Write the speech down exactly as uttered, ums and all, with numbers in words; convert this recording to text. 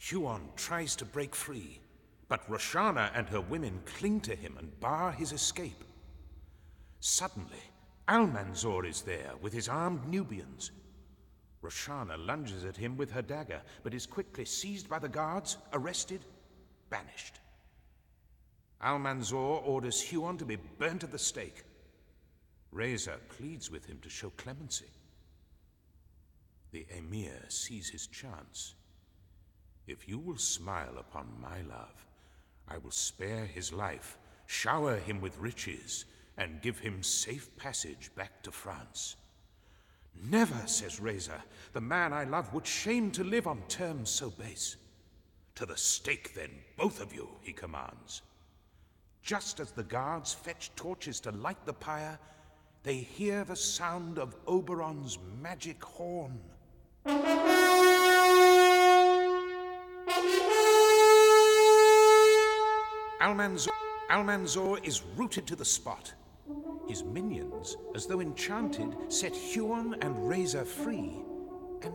Huon tries to break free, but Roshana and her women cling to him and bar his escape. Suddenly, Almanzor is there with his armed Nubians. Roshana lunges at him with her dagger, but is quickly seized by the guards, arrested, banished. Almanzor orders Huon to be burnt at the stake. Reza pleads with him to show clemency. The Emir sees his chance. If you will smile upon my love, I will spare his life, shower him with riches, and give him safe passage back to France. Never, says Reza, the man I love would shame to live on terms so base. To the stake, then, both of you, he commands. Just as the guards fetch torches to light the pyre, they hear the sound of Oberon's magic horn. Almanzor, Almanzor is rooted to the spot. His minions, as though enchanted, set Huon and Reza free.